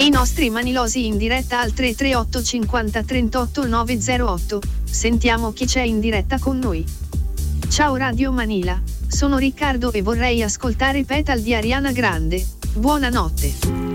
I nostri manilosi in diretta al 338 50 38 908. Sentiamo chi c'è in diretta con noi. Ciao Radio Manila, sono Riccardo e vorrei ascoltare Petal di Ariana Grande. Buonanotte.